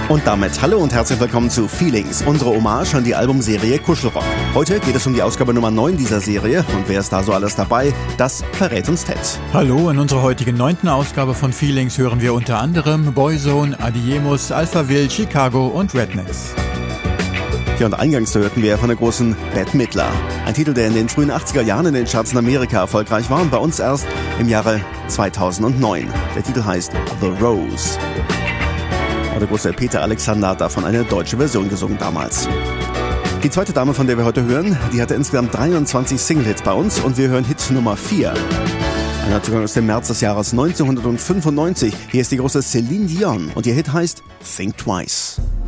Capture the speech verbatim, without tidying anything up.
Und damit hallo und herzlich willkommen zu Feelings, unsere Hommage an die Albumserie Kuschelrock. Heute geht es um die Ausgabe Nummer neun dieser Serie und wer ist da so alles dabei, das verrät uns Ted. Hallo, in unserer heutigen neunten Ausgabe von Feelings hören wir unter anderem Boyzone, Adiemus, Alphaville, Chicago und Rednecks. Ja, und eingangs hörten wir von der großen Bette Midler. Ein Titel, der in den frühen achtziger Jahren in den Charts in Amerika erfolgreich war und bei uns erst im Jahre zweitausendneun. Der Titel heißt The Rose. Der große Peter Alexander hat davon eine deutsche Version gesungen damals. Die zweite Dame, von der wir heute hören, die hatte insgesamt dreiundzwanzig Single-Hits bei uns und wir hören Hit Nummer vier. Ein Neuzugang aus dem März des Jahres neunzehnhundertfünfundneunzig. Hier ist die große Celine Dion und ihr Hit heißt Think Twice.